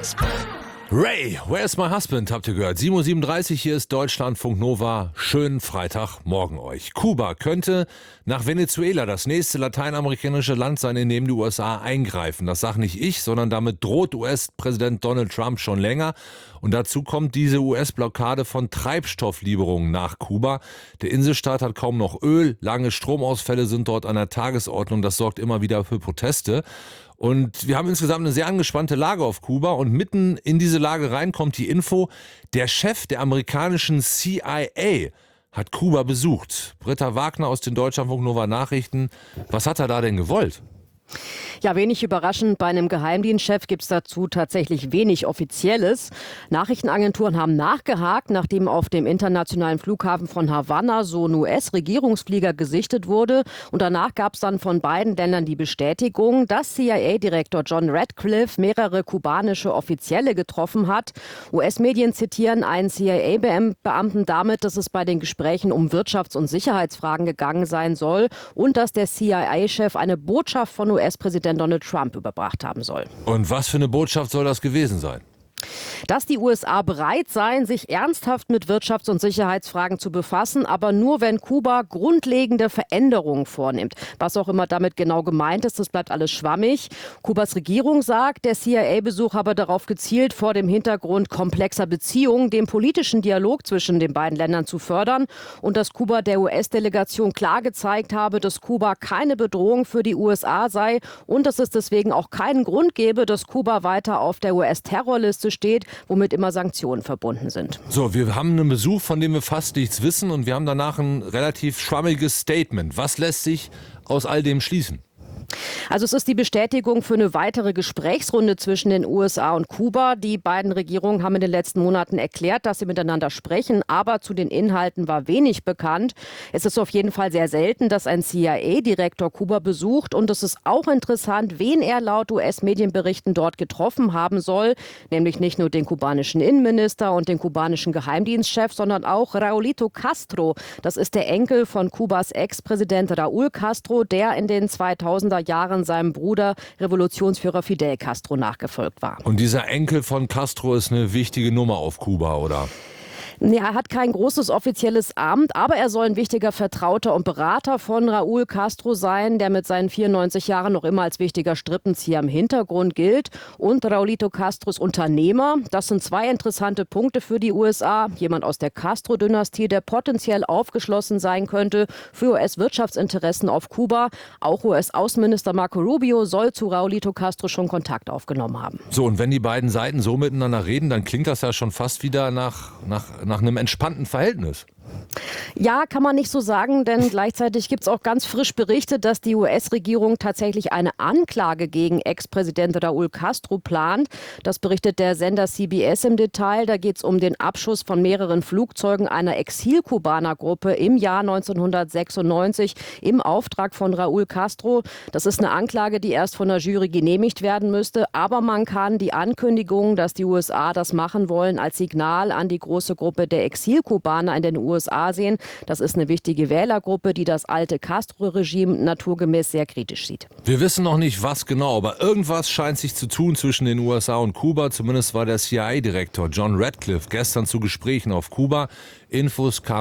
Ray, where's my husband, habt ihr gehört. 7:37 Uhr, hier ist Deutschlandfunk Nova. Schönen Freitagmorgen euch. Kuba könnte nach Venezuela das nächste lateinamerikanische Land sein, in dem die USA eingreifen. Das sage nicht ich, sondern damit droht US-Präsident Donald Trump schon länger. Und dazu kommt diese US-Blockade von Treibstofflieferungen nach Kuba. Der Inselstaat hat kaum noch Öl, lange Stromausfälle sind dort an der Tagesordnung. Das sorgt immer wieder für Proteste. Und wir haben insgesamt eine sehr angespannte Lage auf Kuba und mitten in diese Lage rein kommt die Info, der Chef der amerikanischen CIA hat Kuba besucht. Britta Wagner aus den Deutschlandfunk Nova Nachrichten. Was hat er da denn gewollt? Ja, wenig überraschend, bei einem Geheimdienstchef gibt es dazu tatsächlich wenig Offizielles. Nachrichtenagenturen haben nachgehakt, nachdem auf dem internationalen Flughafen von Havanna so ein US-Regierungsflieger gesichtet wurde. Und danach gab es dann von beiden Ländern die Bestätigung, dass CIA-Direktor John Ratcliffe mehrere kubanische Offizielle getroffen hat. US-Medien zitieren einen CIA-Beamten damit, dass es bei den Gesprächen um Wirtschafts- und Sicherheitsfragen gegangen sein soll und dass der CIA-Chef eine Botschaft von US-Präsident Donald Trump überbracht haben soll. Und was für eine Botschaft soll das gewesen sein? Dass die USA bereit seien, sich ernsthaft mit Wirtschafts- und Sicherheitsfragen zu befassen, aber nur, wenn Kuba grundlegende Veränderungen vornimmt. Was auch immer damit genau gemeint ist, das bleibt alles schwammig. Kubas Regierung sagt, der CIA-Besuch habe darauf gezielt, vor dem Hintergrund komplexer Beziehungen den politischen Dialog zwischen den beiden Ländern zu fördern und dass Kuba der US-Delegation klar gezeigt habe, dass Kuba keine Bedrohung für die USA sei und dass es deswegen auch keinen Grund gebe, dass Kuba weiter auf der US-Terrorliste steht, womit immer Sanktionen verbunden sind. So, wir haben einen Besuch, von dem wir fast nichts wissen und wir haben danach ein relativ schwammiges Statement. Was lässt sich aus all dem schließen? Also es ist die Bestätigung für eine weitere Gesprächsrunde zwischen den USA und Kuba. Die beiden Regierungen haben in den letzten Monaten erklärt, dass sie miteinander sprechen, aber zu den Inhalten war wenig bekannt. Es ist auf jeden Fall sehr selten, dass ein CIA-Direktor Kuba besucht und es ist auch interessant, wen er laut US-Medienberichten dort getroffen haben soll, nämlich nicht nur den kubanischen Innenminister und den kubanischen Geheimdienstchef, sondern auch Raulito Castro. Das ist der Enkel von Kubas Ex-Präsident Raúl Castro, der in den 2000er Jahren seinem Bruder Revolutionsführer Fidel Castro nachgefolgt war. Und dieser Enkel von Castro ist eine wichtige Nummer auf Kuba, oder? Ja, er hat kein großes offizielles Amt, aber er soll ein wichtiger Vertrauter und Berater von Raúl Castro sein, der mit seinen 94 Jahren noch immer als wichtiger Strippenzieher im Hintergrund gilt. Und Raulito Castro ist Unternehmer. Das sind zwei interessante Punkte für die USA. Jemand aus der Castro-Dynastie, der potenziell aufgeschlossen sein könnte für US-Wirtschaftsinteressen auf Kuba. Auch US-Außenminister Marco Rubio soll zu Raulito Castro schon Kontakt aufgenommen haben. So, und wenn die beiden Seiten so miteinander reden, dann klingt das ja schon fast wieder nach einem entspannten Verhältnis. Ja, kann man nicht so sagen, denn gleichzeitig gibt es auch ganz frisch Berichte, dass die US-Regierung tatsächlich eine Anklage gegen Ex-Präsident Raúl Castro plant. Das berichtet der Sender CBS im Detail. Da geht es um den Abschuss von mehreren Flugzeugen einer Exil-Kubaner-Gruppe im Jahr 1996 im Auftrag von Raúl Castro. Das ist eine Anklage, die erst von der Jury genehmigt werden müsste. Aber man kann die Ankündigung, dass die USA das machen wollen, als Signal an die große Gruppe der Exil-Kubaner in den USA sehen. Das ist eine wichtige Wählergruppe, die das alte Castro-Regime naturgemäß sehr kritisch sieht. Wir wissen noch nicht, was genau, aber irgendwas scheint sich zu tun zwischen den USA und Kuba. Zumindest war der CIA-Direktor John Ratcliffe gestern zu Gesprächen auf Kuba. Infos kamen